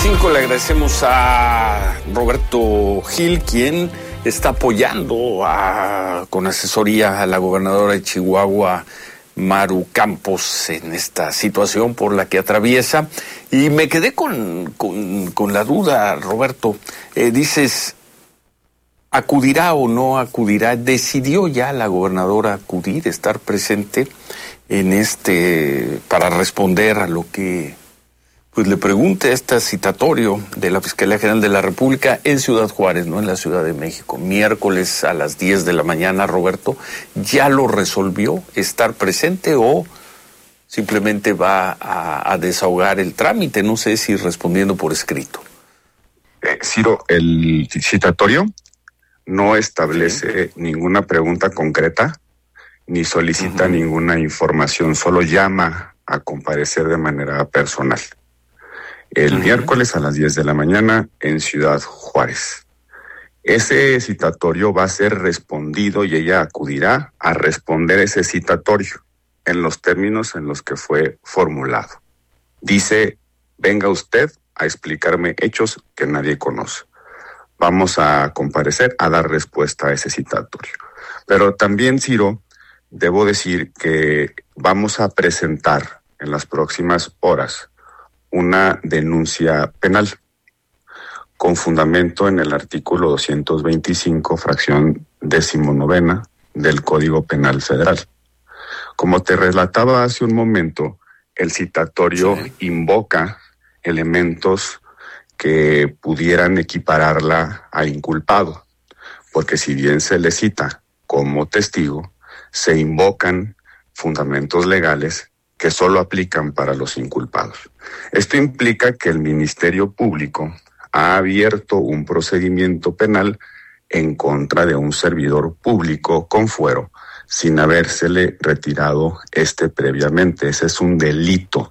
8:05 le agradecemos a Roberto Gil, quien está apoyando con asesoría a la gobernadora de Chihuahua, Maru Campos, en esta situación por la que atraviesa. Y me quedé con la duda, Roberto. Dices, ¿acudirá o no acudirá? ¿Decidió ya la gobernadora acudir, estar presente en para responder a lo que le pregunte este citatorio de la Fiscalía General de la República en Ciudad Juárez, no en la Ciudad de México? Miércoles a las 10 de la mañana, Roberto, ¿ya lo resolvió estar presente o simplemente va a desahogar el trámite? No sé si respondiendo por escrito. Ciro, el citatorio no establece ninguna pregunta concreta ni solicita ninguna información, solo llama a comparecer de manera personal. El miércoles a las 10 de la mañana en Ciudad Juárez. Ese citatorio va a ser respondido y ella acudirá a responder ese citatorio en los términos en los que fue formulado. Dice, venga usted a explicarme hechos que nadie conoce. Vamos a comparecer a dar respuesta a ese citatorio. Pero también, Ciro, debo decir que vamos a presentar en las próximas horas una denuncia penal con fundamento en el artículo 225, fracción 19 del Código Penal Federal. Como te relataba hace un momento, el citatorio invoca elementos que pudieran equipararla a inculpado, porque si bien se le cita como testigo, se invocan fundamentos legales que solo aplican para los inculpados. Esto implica que el Ministerio Público ha abierto un procedimiento penal en contra de un servidor público con fuero, sin habérsele retirado previamente. Ese es un delito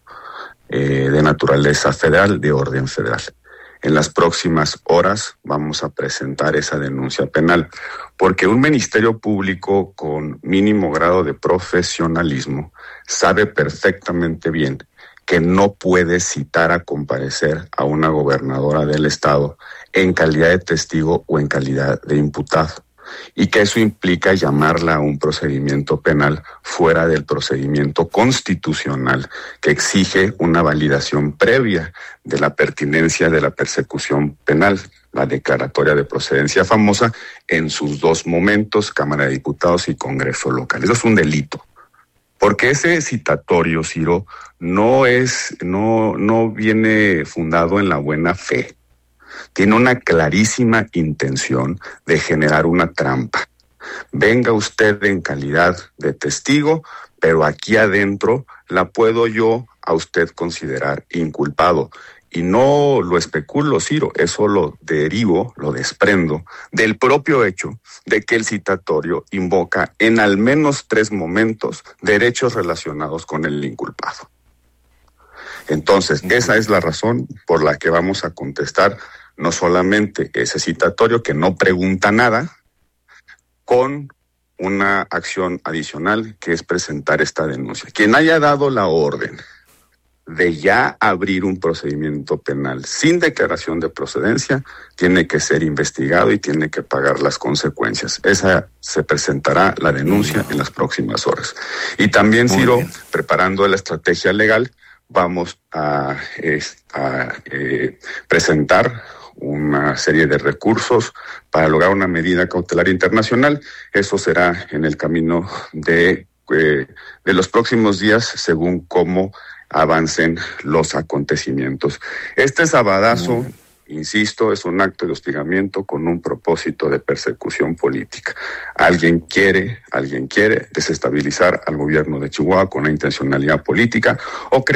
de naturaleza federal, de orden federal. En las próximas horas vamos a presentar esa denuncia penal, porque un ministerio público con mínimo grado de profesionalismo sabe perfectamente bien que no puede citar a comparecer a una gobernadora del estado en calidad de testigo o en calidad de imputado, y que eso implica llamarla a un procedimiento penal fuera del procedimiento constitucional que exige una validación previa de la pertinencia de la persecución penal, la declaratoria de procedencia famosa, en sus dos momentos, Cámara de Diputados y Congreso local. Eso es un delito, porque ese citatorio, Ciro, no viene fundado en la buena fe. Tiene una clarísima intención de generar una trampa. Venga usted en calidad de testigo, pero aquí adentro la puedo yo a usted considerar inculpado. Y no lo especulo, Ciro, eso lo derivo, lo desprendo del propio hecho de que el citatorio invoca en al menos 3 momentos derechos relacionados con el inculpado. Entonces, esa es la razón por la que vamos a contestar no solamente ese citatorio que no pregunta nada, con una acción adicional que es presentar esta denuncia. Quien haya dado la orden de ya abrir un procedimiento penal sin declaración de procedencia tiene que ser investigado y tiene que pagar las consecuencias. Esa se presentará la denuncia en las próximas horas. Y también, Ciro, preparando la estrategia legal, vamos a presentar una serie de recursos para lograr una medida cautelar internacional. Eso será en el camino de los próximos días, según cómo avancen los acontecimitos. Este sabadazo, insisto, es un acto de hostigamiento con un propósito de persecución política. Alguien quiere desestabilizar al gobierno de Chihuahua con una intencionalidad política o